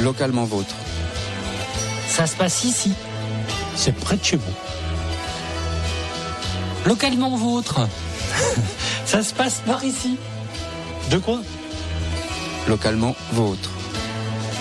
Localement vôtre. Ça se passe ici. C'est près de chez vous. Localement vôtre. Ça se passe par ici. De quoi? Localement vôtre.